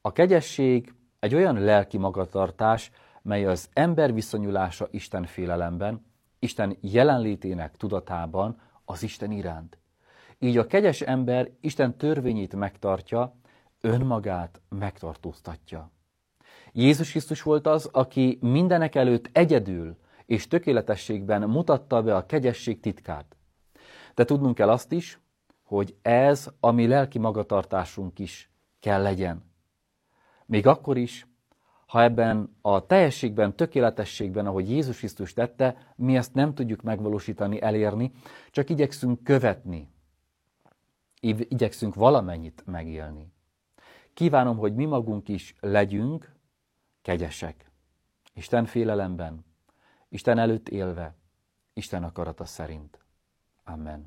A kegyesség egy olyan lelki magatartás, mely az ember viszonyulása Isten félelemben, Isten jelenlétének tudatában az Isten iránt. Így a kegyes ember Isten törvényét megtartja, önmagát megtartóztatja. Jézus Krisztus volt az, aki mindenek előtt egyedül és tökéletességben mutatta be a kegyesség titkát. De tudnunk kell azt is, hogy ez a mi lelki magatartásunk is kell legyen. Még akkor is, ha ebben a teljességben, tökéletességben, ahogy Jézus Krisztus tette, mi ezt nem tudjuk megvalósítani, elérni, csak igyekszünk követni. Igyekszünk valamennyit megélni. Kívánom, hogy mi magunk is legyünk kegyesek. Isten félelemben, Isten előtt élve, Isten akarata szerint. Amen.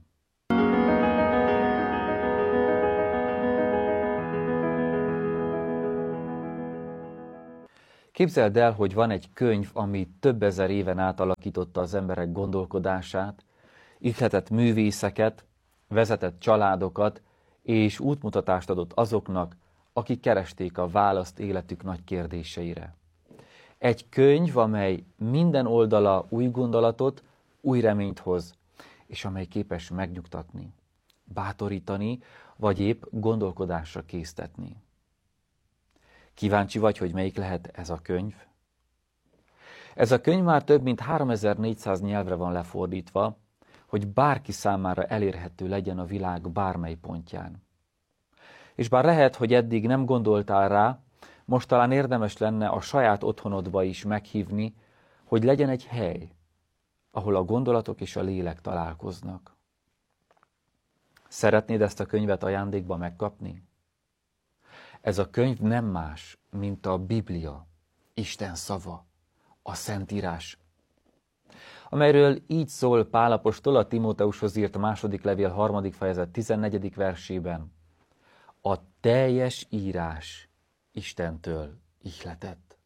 Képzeld el, hogy van egy könyv, ami több ezer éven át alakította az emberek gondolkodását, ihletett művészeket, vezetett családokat, és útmutatást adott azoknak, akik keresték a választ életük nagy kérdéseire. Egy könyv, amely minden oldala új gondolatot, új reményt hoz, és amely képes megnyugtatni, bátorítani, vagy épp gondolkodásra késztetni. Kíváncsi vagy, hogy melyik lehet ez a könyv? Ez a könyv már több mint 3400 nyelvre van lefordítva, hogy bárki számára elérhető legyen a világ bármely pontján. És bár lehet, hogy eddig nem gondoltál rá, most talán érdemes lenne a saját otthonodba is meghívni, hogy legyen egy hely, ahol a gondolatok és a lélek találkoznak. Szeretnéd ezt a könyvet ajándékba megkapni? Ez a könyv nem más, mint a Biblia, Isten szava, a Szentírás, amelyről így szól Pál apostol a Timóteushoz írt második levél 3. fejezet 14. versében. A teljes írás Istentől ihletett.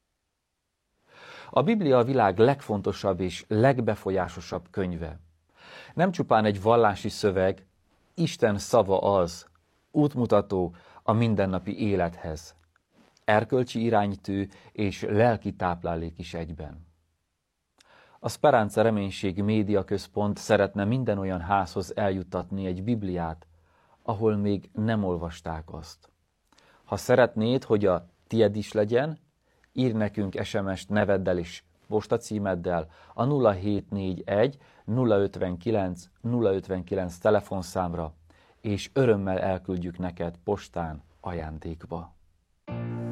A Biblia a világ legfontosabb és legbefolyásosabb könyve. Nem csupán egy vallási szöveg, Isten szava az, útmutató a mindennapi élethez. Erkölcsi iránytű és lelki táplálék is egyben. A Speranza Reménység Média Központ szeretne minden olyan házhoz eljuttatni egy Bibliát, ahol még nem olvasták azt. Ha szeretnéd, hogy a tied is legyen, írj nekünk SMS-t neveddel és postacímeddel a 0741 059 059 telefonszámra, és örömmel elküldjük neked postán ajándékba.